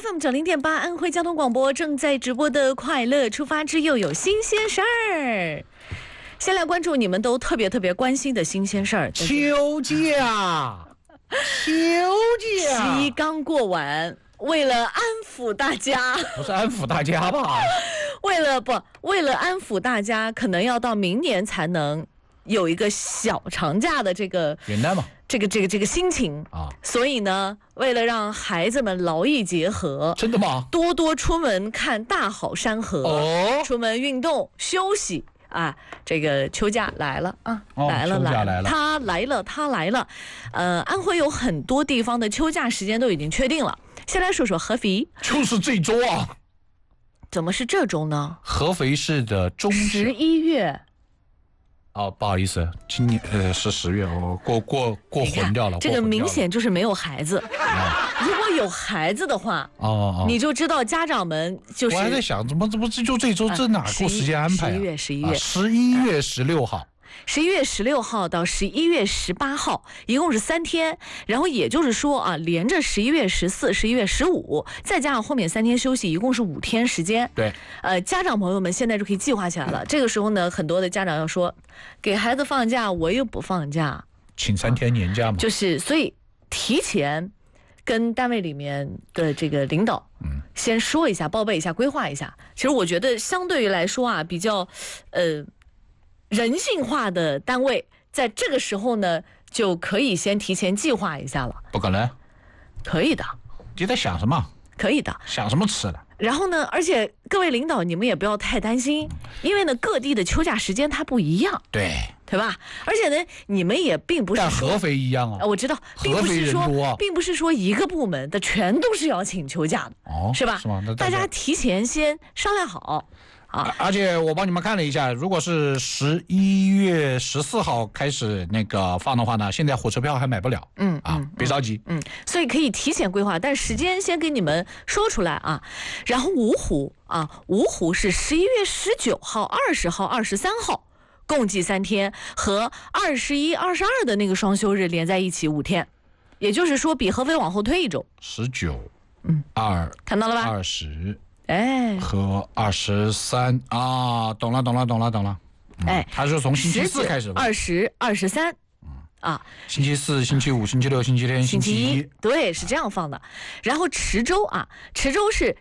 FM 90.8安徽交通广播正在直播的快乐出发之又有新鲜事儿。先来关注你们都特别关心的新鲜事儿。 休假， 十一刚过完，为了安抚大家， 不是安抚大家吧？ 为了安抚大家，可能要到明年才能有一个小长假的这个元旦嘛。 这个心情啊，所以呢，为了让孩子们劳逸结合， 真的吗？ 多多出门看大好山河，出门运动休息啊。这个秋假来了啊，来了，他来了。安徽有很多地方的秋假时间都已经确定了。先来说说合肥， 就是这周啊。 怎么是这周呢？ 合肥市的中 11月。 不好意思，今年是10月，我过混掉了。 这个明显就是没有孩子。如果有孩子的话，你就知道家长们就是。 我还在想，怎么就这周这哪过时间安排 ？11月 16号。 11月16号到11月18号，一共是3天。然后也就是说啊，连着11月14、11月15，再加上后面3天休息，一共是5天时间。 对， 家长朋友们现在就可以计划起来了。这个时候呢，很多的家长要说，给孩子放假，我又不放假， 请3天年假嘛。 就是所以提前跟单位里面的这个领导，先说一下，报备一下，规划一下。其实我觉得相对于来说啊，比较人性化的单位，在这个时候呢，就可以先提前计划一下了。 不可能， 可以的。 你在想什么？ 可以的。 想什么吃的？ 然后呢，而且各位领导，你们也不要太担心，因为呢，各地的秋假时间它不一样，对吧？而且呢，你们也并不是说但合肥一样啊。 我知道，并不是说一个部门的全都是要请秋假的，是吧？ 是吗？ 大家提前先商量好。 而且我帮你们看了一下，如果是11月14号开始那个放的话呢，现在火车票还买不了。别着急。 所以可以提前规划，但时间先给你们说出来啊。然后芜湖是11月19号、20号、23号，共计3天，和21、22的那个双休日连在一起5天，也就是说比合肥往后推一周。 19、 看到了吧 20。和23啊，懂了。他是从星期4开始吧 ，20、23， 星期4、星期5、星期6、星期天、星期1， 对，是这样放的。然后池州是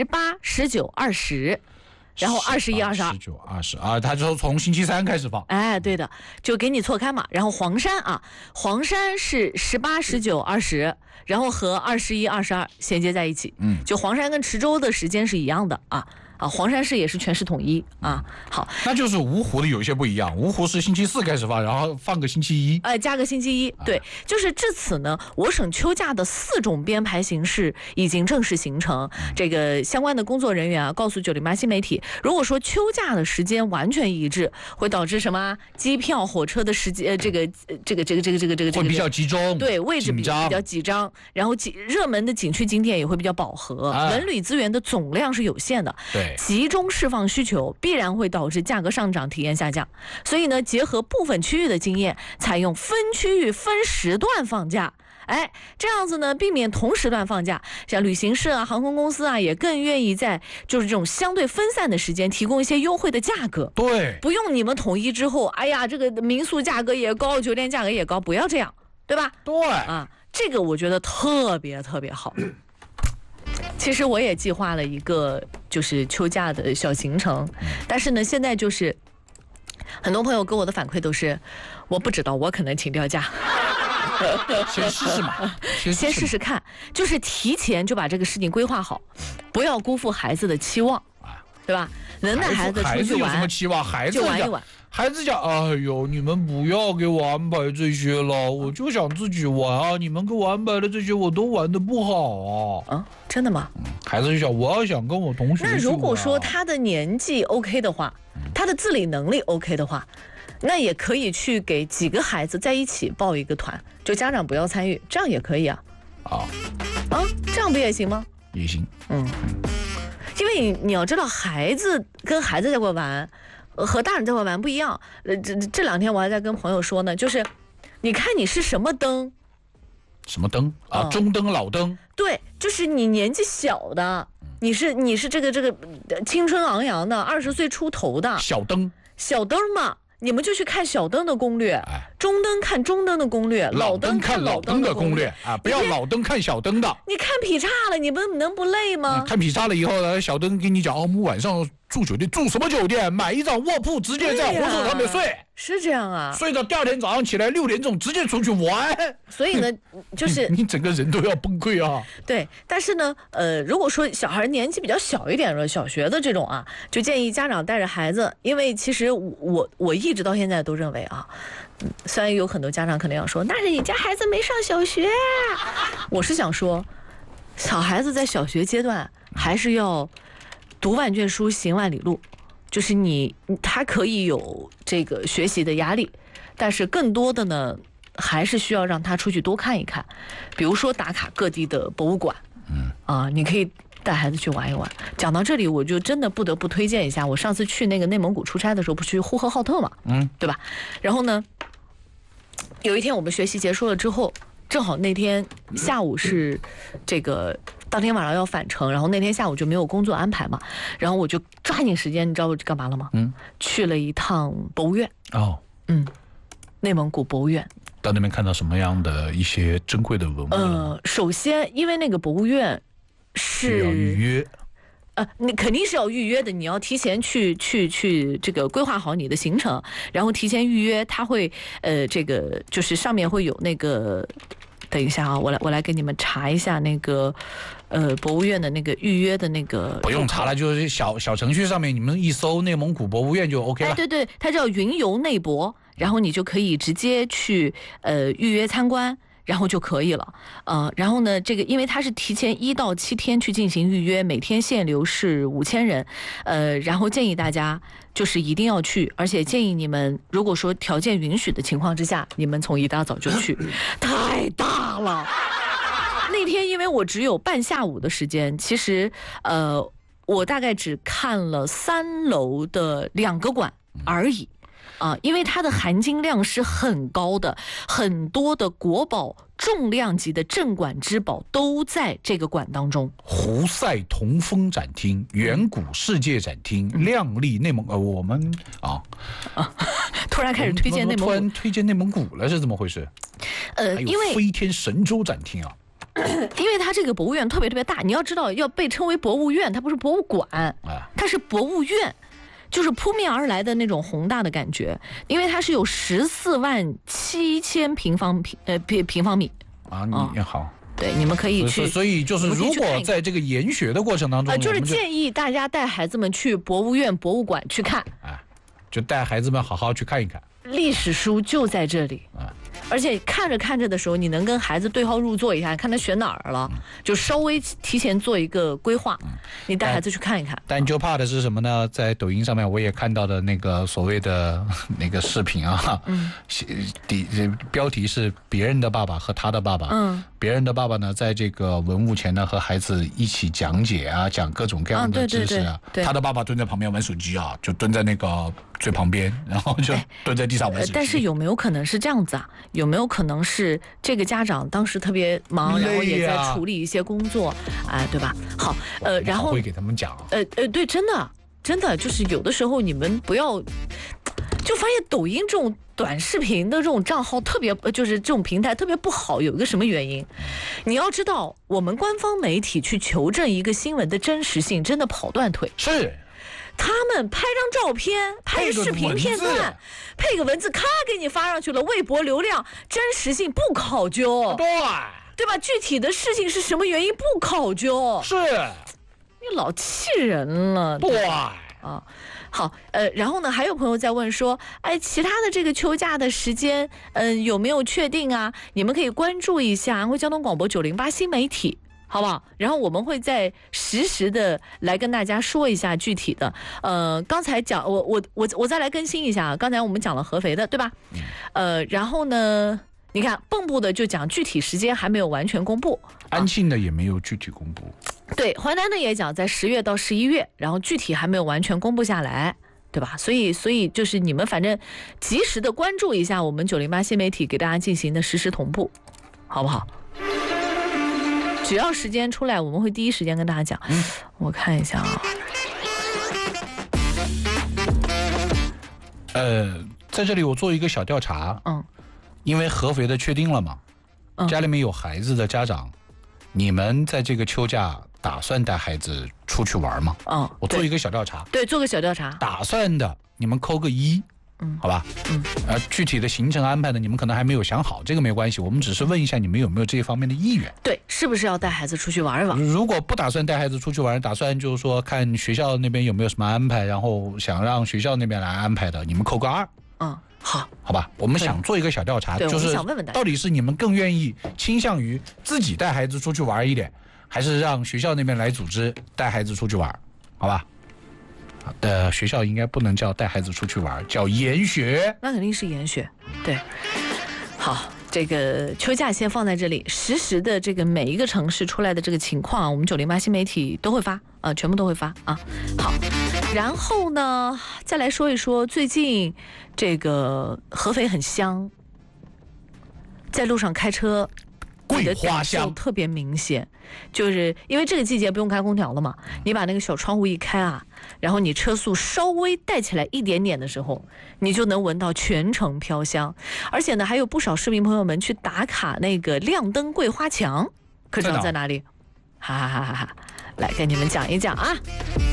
18、19、20。然后21、22、 19、20啊，他就从星期3开始放。 对的，就给你错开嘛。然后黄山是18、19、20，然后和21、22衔接在一起。就黄山跟池州的时间是一样的啊。黄山市也是全市统一啊。好， 那就是芜湖的有一些不一样，芜湖是星期4开始放，然后放个星期1， 加个星期1。对，就是至此呢，我省秋假的4种编排形式已经正式形成。这个相关的工作人员告诉908新媒体，如果说秋假的时间完全一致，会导致什么？机票、火车的时间，这个会比较集中， 对，位置比较紧张，然后热门的景区景点也会比较饱和，文旅资源的总量是有限的。 对。 集中释放需求必然会导致价格上涨，体验下降。所以呢，结合部分区域的经验，采用分区域分时段放假。这样子呢，避免同时段放假。像旅行社航空公司也更愿意在就是这种相对分散的时间提供一些优惠的价格。 对， 不用你们统一之后，这个民宿价格也高，酒店价格也高，不要这样，对吧？ 对这个我觉得特别好。其实我也计划了一个就是秋假的小行程，但是呢，现在就是很多朋友给我的反馈都是，我不知道，我可能请调假。 先试试嘛， 先试试看，就是提前就把这个事情规划好，不要辜负孩子的期望，对吧？能带孩子出去玩， 孩子有什么期望？孩子就玩一玩。 孩子讲，哎呦，你们不要给我安排这些了，我就想自己玩啊！你们给我安排的这些，我都玩得不好啊！ 真的吗？ 孩子就想，我要想跟我同学去玩。 那如果说他的年纪 OK 的话，他的自理能力 OK 的话，那也可以去给几个孩子在一起报一个团，就家长不要参与，这样也可以啊。这样不也行吗？ 也行。 因为你要知道，孩子跟孩子在一块玩。和大人在外玩不一样。这2天我还在跟朋友说呢，就是你看你是什么灯， 什么灯啊？中灯、老灯。 对， 就是你年纪小的，你是这个青春昂扬的20岁出头的小灯嘛。你们就去看小灯的攻略，中灯看中灯的攻略， 老灯看老灯的攻略啊！不要老灯看小灯的。 你看劈叉了，你们能不累吗？ 看劈叉了以后呢，小灯跟你讲，我们晚上住酒店，住什么酒店？买一张卧铺，直接在火车上面睡。 是这样啊， 睡到第二天早上起来6点钟，直接出去玩。 所以呢，就是你整个人都要崩溃啊。 对，但是呢，如果说小孩年纪比较小一点的，小学的这种啊，就建议家长带着孩子，因为其实我一直到现在都认为啊，虽然有很多家长可能要说，那是你家孩子没上小学，我是想说，小孩子在小学阶段还是要读万卷书，行万里路。就是他可以有这个学习的压力，但是更多的呢，还是需要让他出去多看一看，比如说打卡各地的博物馆，你可以带孩子去玩一玩。讲到这里，我就真的不得不推荐一下，我上次去那个内蒙古出差的时候，不是去呼和浩特嘛，对吧？然后呢，有一天我们学习结束了之后，正好那天下午是这个。当天晚上要返程，然后那天下午就没有工作安排嘛，然后我就抓紧时间，你知道我干嘛了吗？去了一趟博物院。内蒙古博物院。 到那边看到什么样的一些珍贵的文物？ 首先，因为那个博物院是要预约。 你肯定是要预约的，你要提前去这个规划好你的行程，然后提前预约，它会这个就是上面会有那个。等一下啊，我来给你们查一下那个，博物院的那个预约的那个。 不用查了，就是小程序上面你们一搜内蒙古博物院就 OK 了。 对，它叫云游内博，然后你就可以直接去预约参观。然后就可以了，然后呢，这个因为它是提前1到7天去进行预约，每天限流是5000人，然后建议大家就是一定要去，而且建议你们如果说条件允许的情况之下，你们从一大早就去，太大了。那天因为我只有半下午的时间，其实我大概只看了3楼的2个馆而已。因为它的含金量是很高的，很多的国宝重量级的镇馆之宝都在这个馆当中。 胡塞铜风展厅、远古世界展厅、亮丽内蒙我们突然开始推荐内蒙古， 突然推荐内蒙古了，是怎么回事？ 因为飞天神州展厅啊。 因为它这个博物院特别大，你要知道，要被称为博物院，它不是博物馆，它是博物院。就是扑面而来的那种宏大的感觉，因为它是有147000平方米啊，你好， 对，你们可以去。 所以就是如果在这个研学的过程当中， 就是建议大家带孩子们去博物院、博物馆去看， 就带孩子们好好去看一看， 历史书就在这里而且看着的时候，你能跟孩子对号入座一下，看他选哪儿了，就稍微提前做一个规划，你带孩子去看一看。 但就怕的是什么呢？在抖音上面我也看到的那个所谓的那个视频标题是别人的爸爸和他的爸爸。别人的爸爸呢，在这个文物前呢，和孩子一起讲解讲各种各样的知识他的爸爸蹲在旁边玩手机就蹲在那个最旁边，然后就蹲在地上玩手机。 但是有没有可能是这样子啊？有没有可能是这个家长当时特别忙，然后也在处理一些工作，对吧？好，然后会给他们讲。 对，真的就是有的时候你们不要，就发现抖音这种短视频的这种账号特别，就是这种平台特别不好，有一个什么原因？你要知道，我们官方媒体去求证一个新闻的真实性，真的跑断腿。 是。 他们拍张照片，拍个视频片段，配个文字，咔给你发上去了，微博流量，真实性不考究，对吧？具体的事情是什么原因不考究， 是， 你老气人了， 对好，然后呢，还有朋友在问说，其他的这个秋假的时间，有没有确定啊？你们可以关注一下安徽交通广播908新媒体。好不好？然后我们会再实时的来跟大家说一下具体的。刚才讲我再来更新一下，刚才我们讲了合肥的，对吧？然后呢，你看蚌埠的就讲具体时间还没有完全公布， 安庆的也没有具体公布。 对，淮南的也讲在10月到11月，然后具体还没有完全公布下来。对吧？所以就是你们反正及时的关注一下我们908新媒体给大家进行的实时同步，好不好？ 只要时间出来，我们会第一时间跟大家讲。我看一下啊。 在这里我做一个小调查。因为合肥的确定了嘛，家里面有孩子的家长，你们在这个秋假打算带孩子出去玩吗？我做一个小调查。 对，做个小调查。 打算的，你们扣个1。好吧。具体的行程安排呢，你们可能还没有想好，这个没关系，我们只是问一下你们有没有这一方面的意愿。 对，是不是要带孩子出去玩一玩？ 如果不打算带孩子出去玩，打算就是说看学校那边有没有什么安排，然后想让学校那边来安排的，你们扣个2。好吧，我们想做一个小调查，就是到底是你们更愿意倾向于自己带孩子出去玩一点，还是让学校那边来组织带孩子出去玩？好吧。学校应该不能叫带孩子出去玩，叫研学。 那肯定是研学。对，好，这个秋假先放在这里，实时的这个每一个城市出来的这个情况，我们908新媒体都会发，全部都会发啊。好，然后呢，再来说一说最近这个合肥很香，在路上开车。 桂花香特别明显，就是因为这个季节不用开空调了嘛，你把那个小窗户一开啊，然后你车速稍微带起来一点点的时候，你就能闻到全程飘香。而且呢，还有不少市民朋友们去打卡那个亮灯桂花墙，可知道在哪里？哈哈哈哈哈！来跟你们讲一讲啊。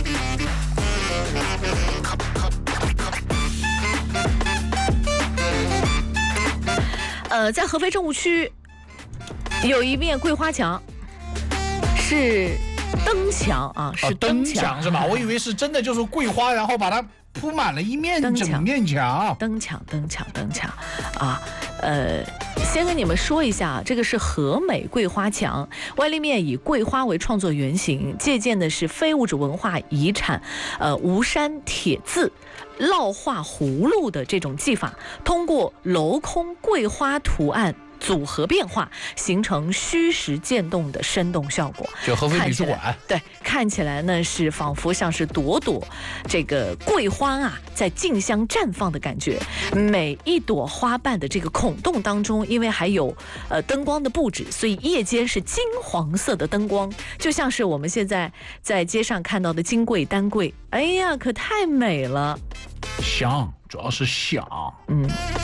在合肥政务区。有一面桂花墙，是灯墙啊，是灯墙是吧？我以为是真的就是桂花，然后把它铺满了一面整面墙。 灯墙啊，先跟你们说一下，这个是和美桂花墙，外立面以桂花为创作原型，借鉴的是非物质文化遗产吴山铁字烙画葫芦的这种技法，通过镂空桂花图案组合变化，形成虚实渐动的生动效果。 就合肥美术馆， 对，看起来呢是仿佛像是朵朵这个桂花啊在竞相绽放的感觉。每一朵花瓣的这个孔洞当中，因为还有灯光的布置，所以夜间是金黄色的灯光，就像是我们现在在街上看到的金桂、丹桂。哎呀，可太美了， 香，主要是香。